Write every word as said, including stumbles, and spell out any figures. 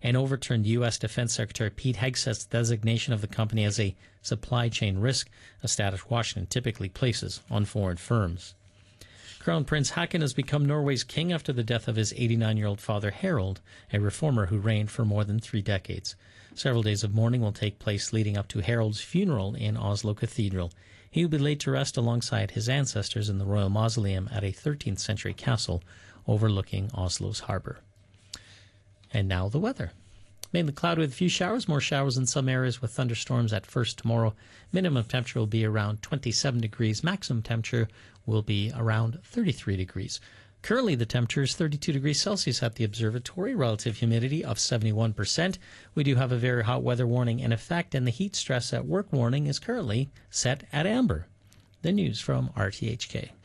and overturned U S. Defense Secretary Pete Hegseth's designation of the company as a supply chain risk, a status Washington typically places on foreign firms. Crown Prince Haakon has become Norway's king after the death of his eighty-nine-year-old father Harald, a reformer who reigned for more than three decades. Several days of mourning will take place leading up to Harald's funeral in Oslo Cathedral. He will be laid to rest alongside his ancestors in the royal mausoleum at a thirteenth century castle overlooking Oslo's harbour. And now the weather. Mainly cloudy with a few showers, more showers in some areas with thunderstorms at first tomorrow. Minimum temperature will be around twenty-seven degrees. Maximum temperature will be around thirty-three degrees. Currently, the temperature is thirty-two degrees Celsius at the observatory, relative humidity of seventy-one percent. We do have a very hot weather warning in effect, and the heat stress at work warning is currently set at amber. The news from R T H K.